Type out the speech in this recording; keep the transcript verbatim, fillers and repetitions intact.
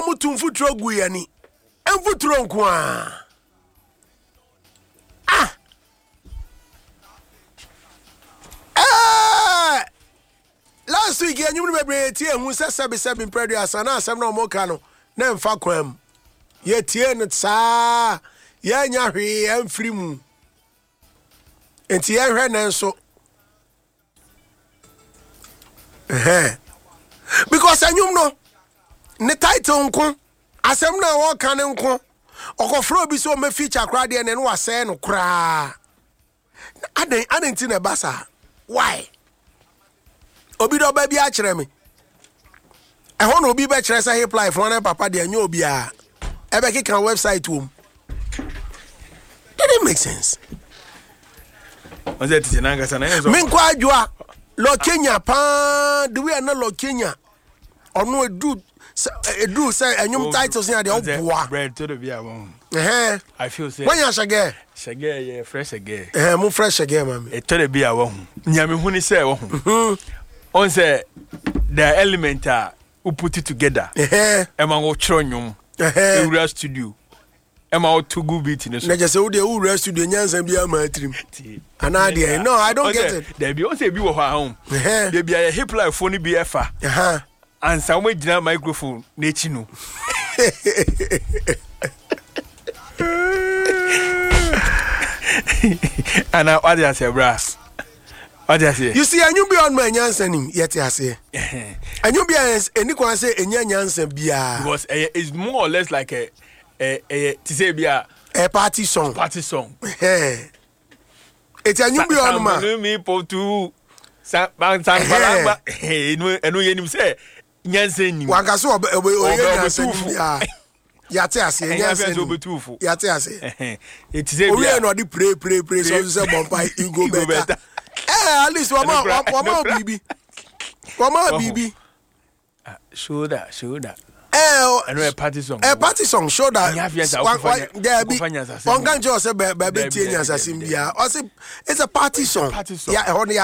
mutu mfuturo gu yani. Mfuturo nko a. Ah. Eh. Last week you me be tie hu se seven seven predators na asem na omoka no na mfa kwam. Ye tie no saa. Ye nya hwe amfiri mu. Enti ye hwe na nso. Eh. Because anyum no ne title nko asem na wo kan nko okofro bi so me feature kra de ne no wase no kra aden aden ti na basa why obi do ba bi a kire me e ho no obi be kire say hip life one papa de anyo obi a e be kika website wom didn't make sense was it tinanga sana enzo min kwa adwa lo Kenya pa the way na lo Kenya ono edu edu say anyum titles here dey oboa bread to the bia won eh I feel say when you shage shage yeah fresh again eh mo fresh again mami e to the bia won nyame hu ni say won on say the element are who put it together eh e ma go chro nyum eh ewura studio e ma o to go beat ni so na je say wo dey ewura studio nyansan bia ma atrim ana dey no I don't get it there be o say bi wo ha home eh there be a hip life phone bi efa eh and some way gina microphone na chi no ana what you say bra what you say you see anyum be on my nyansan nim yet you say anyum be any kwan say enya nyansan bia because uh, it's more or less like a a a to say bia a party song party song eh it's anyum be on ma me po tu sa ban san balamba enu enu yenim say nyansan nim wakaso obo nyansan bia yate ase nyansan obetufo yate ase it say bia we no dey pray pray pray so say bompa you go better eh at least wama wama bibi wama bibi show that show that eh enu a party song a party song show that there be on can just say baby tie nyansan bia o say it's a party song yeah